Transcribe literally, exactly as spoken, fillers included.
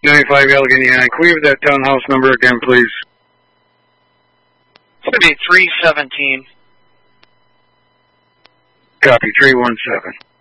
ninety-five Allegheny High. Can we have that townhouse number again, please? It's going to be three seventeen. Copy, three one seven.